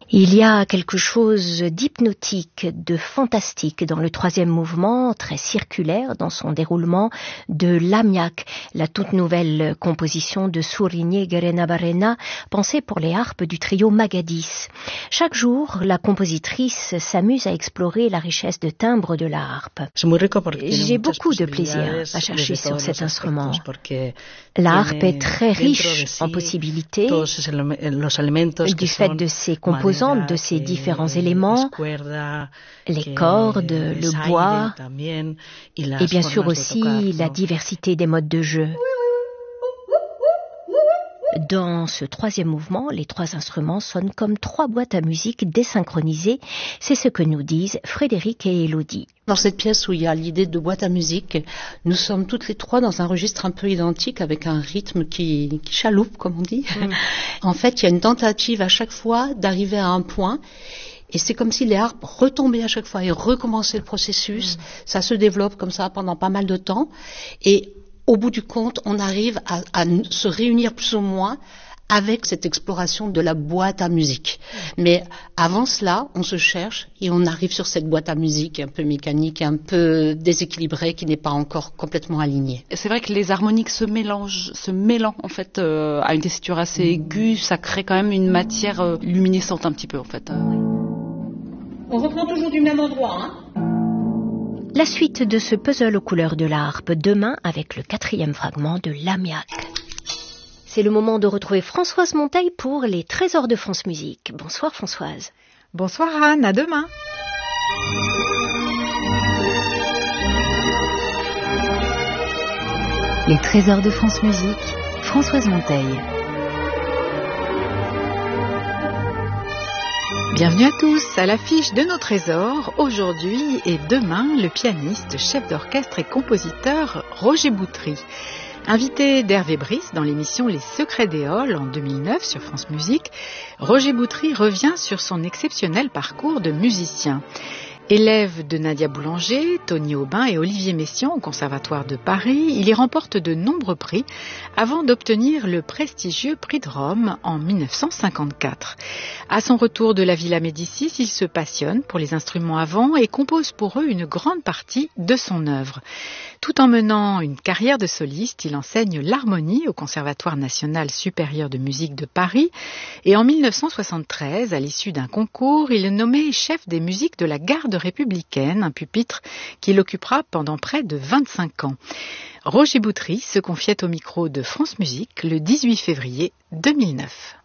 Il y a quelque chose d'hypnotique, de fantastique dans le troisième mouvement, très circulaire dans son déroulement, de Lamiak, la toute nouvelle composition de Sourigne Gerenabarena, pensée pour les harpes du trio Magadis. Chaque jour, la compositrice s'amuse à explorer la richesse de timbre de la harpe. J'ai beaucoup de plaisir à chercher sur cet instrument. La harpe est très riche en possibilités, du fait de ses composantes, de ces différents éléments, les cordes, le bois, et bien sûr aussi la diversité des modes de jeu. Dans ce troisième mouvement, les trois instruments sonnent comme trois boîtes à musique désynchronisées. C'est ce que nous disent Frédéric et Élodie. Dans cette pièce où il y a l'idée de boîte à musique, nous sommes toutes les trois dans un registre un peu identique avec un rythme qui chaloupe, comme on dit. En fait, il y a une tentative à chaque fois d'arriver à un point. Et c'est comme si les harpes retombaient à chaque fois et recommençaient le processus. Ça se développe comme ça pendant pas mal de temps. Et au bout du compte, on arrive à se réunir plus ou moins avec cette exploration de la boîte à musique. Mais avant cela, on se cherche et on arrive sur cette boîte à musique un peu mécanique, un peu déséquilibrée, qui n'est pas encore complètement alignée. C'est vrai que les harmoniques se mêlant en fait à une tessiture assez aiguë, ça crée quand même une matière luminescente un petit peu en fait. On reprend toujours du même endroit, hein. La suite de ce puzzle aux couleurs de la harpe demain avec le quatrième fragment de Lamiak. C'est le moment de retrouver Françoise Monteil pour les Trésors de France Musique. Bonsoir Françoise. Bonsoir Anne, à demain. Les Trésors de France Musique, Françoise Monteil. Bienvenue à tous à l'affiche de nos trésors. Aujourd'hui et demain, le pianiste, chef d'orchestre et compositeur Roger Boutry. Invité d'Hervé Brice dans l'émission Les Secrets d'Éole en 2009 sur France Musique, Roger Boutry revient sur son exceptionnel parcours de musicien. Élève de Nadia Boulanger, Tony Aubin et Olivier Messiaen au Conservatoire de Paris, il y remporte de nombreux prix avant d'obtenir le prestigieux prix de Rome en 1954. À son retour de la Villa Médicis, il se passionne pour les instruments à vent et compose pour eux une grande partie de son œuvre. Tout en menant une carrière de soliste, il enseigne l'harmonie au Conservatoire national supérieur de musique de Paris et en 1973, à l'issue d'un concours, il est nommé chef des musiques de la Garde républicaine, un pupitre qu'il occupera pendant près de 25 ans. Roger Boutry se confiait au micro de France Musique le 18 février 2009.